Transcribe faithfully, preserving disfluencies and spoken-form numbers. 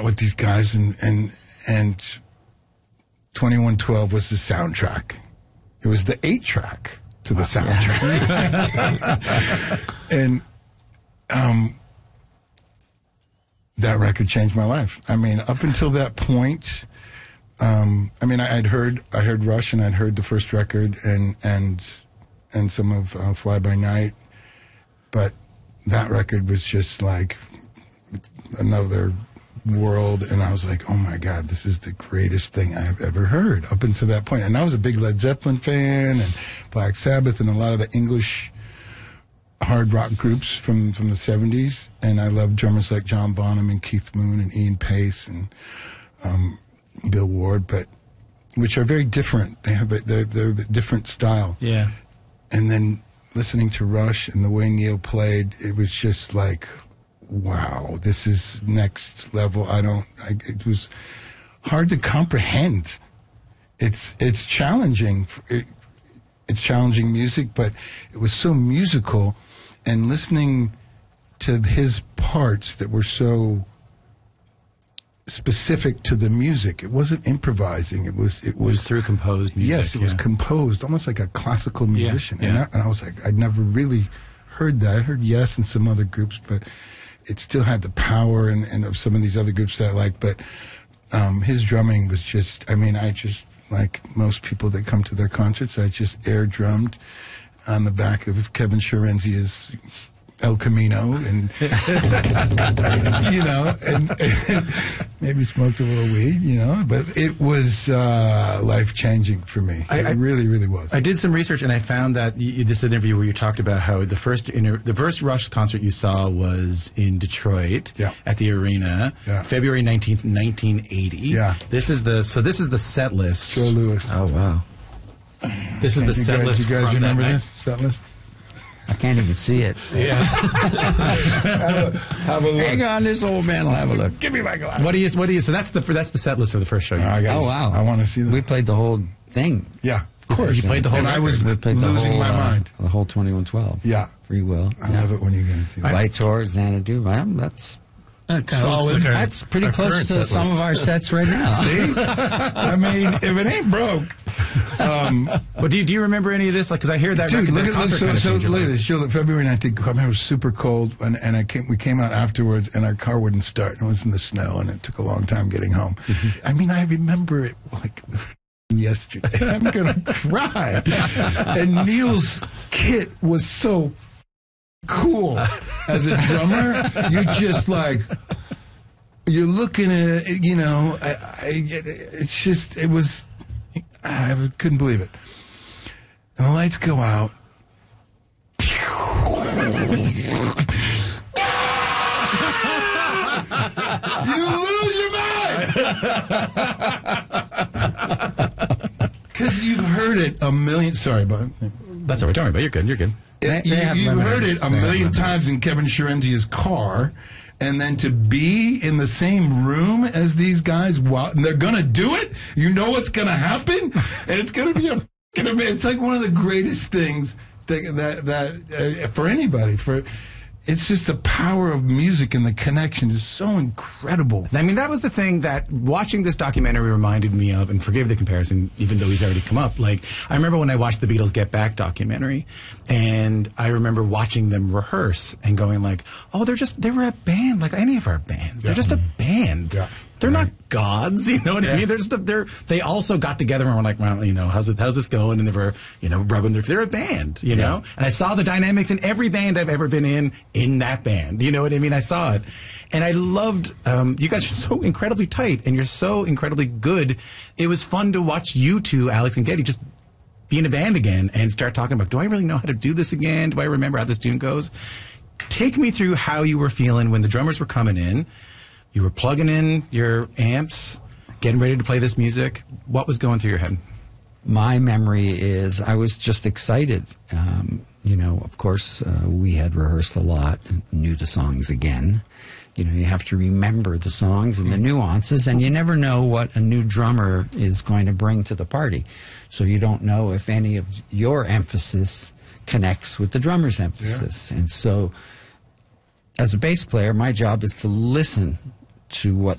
out with these guys, and and and twenty-one twelve was the soundtrack. It was the eight track to the soundtrack, and um, that record changed my life. I mean, up until that point, um, I mean, I, I'd heard I heard Rush, and I'd heard the first record, and and and some of uh, Fly By Night, but that record was just like another world, and I was like, oh my God, this is the greatest thing I've ever heard up until that point. And I was a big Led Zeppelin fan and Black Sabbath and a lot of the English hard rock groups from, from the seventies, and I loved drummers like John Bonham and Keith Moon and Ian Pace and um, Bill Ward, but which are very different. They have a, they're, they're a different style. Yeah. And then listening to Rush and the way Neil played, it was just like, wow, this is next level. I don't, I, it was hard to comprehend. It's, it's challenging. It, it's challenging music, but it was so musical, and listening to his parts that were so specific to the music. It wasn't improvising. It was, it was, it was through composed music. Yes, it yeah. was composed, almost like a classical musician. Yeah, and, yeah. I, and I was like, I'd never really heard that. I heard Yes and some other groups, but it still had the power and, and of some of these other groups that I like. But um, his drumming was just, I mean, I just, like most people that come to their concerts, I just air drummed on the back of Kevin Scirenzia's El Camino, and you know, and, and maybe smoked a little weed, you know. But it was uh, life changing for me. I, it I, really, really was. I did some research, and I found that you, you this interview where you talked about how the first inter, the first Rush concert you saw was in Detroit, yeah. at the Arena, yeah. February nineteenth, nineteen eighty. Yeah. This is the so this is the set list. Joe Louis. Oh wow. This is the set guys, list. You guys from remember that this set list? I can't even see it. Yeah. have, a, have a look. Hang on, this old man will have a look. Give me my glass. What do you? What do you? So that's the that's the set list of the first show. You I gotta, Oh wow. I want to see that. We played the whole thing. Yeah, of course. You played the whole and record. I was We played the losing whole, my uh, mind. The whole twenty-one twelve. Yeah. Free Will. I yeah. love it when you get into it. Light Tour, Xanadu. Well, that's Solid. that's pretty close to some of our sets right now. See? I mean, if it ain't broke. Um, but do you, do you remember any of this? Like, because I hear that dude, record, look that at look, concert so, kind of so changed your look at life. this. Show, February nineteenth, I remember it was super cold, and, and I came, we came out afterwards, and our car wouldn't start, and it was in the snow, and it took a long time getting home. Mm-hmm. I mean, I remember it like it was yesterday. I'm going to cry. And Neil's kit was so cool. As a drummer, you just like... You're looking at it, you know, I, I, it's just, it was, I couldn't believe it. And the lights go out. You lose your mind! Because you've heard it a million, sorry, but. That's all right, don't worry about it. You're good, you're good. They- you they have you heard limiters. it a They have million limiters. times in Kevin Scirenzia's car. And then to be in the same room as these guys, while, and they're going to do it, you know what's going to happen? And it's going to be a f***ing event. It's like one of the greatest things that, that, that uh, for anybody. For It's just the power of music, and the connection is so incredible. I mean, that was the thing that watching this documentary reminded me of, and forgive the comparison, even though he's already come up. Like, I remember when I watched the Beatles Get Back documentary, and I remember watching them rehearse and going like, oh, they're just, they were a band like any of our bands. They're Yeah. just a band. Yeah. They're Right. not gods, you know what Yeah. I mean? They're just a, they're they also got together and were like, well, you know, how's it how's this going? And they were, you know, rubbing their they're a band, you Yeah. know. And I saw the dynamics in every band I've ever been in in that band. You know what I mean? I saw it, and I loved. Um, you guys are so incredibly tight, and you're so incredibly good. It was fun to watch you two, Alex and Geddy, just be in a band again and start talking about, do I really know how to do this again? Do I remember how this tune goes? Take me through how you were feeling when the drummers were coming in. You were plugging in your amps, getting ready to play this music. What was going through your head? My memory is I was just excited. Um, you know, of course, uh, we had rehearsed a lot, and knew the songs again. You know, you have to remember the songs and the nuances, and you never know what a new drummer is going to bring to the party. So you don't know if any of your emphasis connects with the drummer's emphasis. Yeah. And so, as a bass player, my job is to listen to what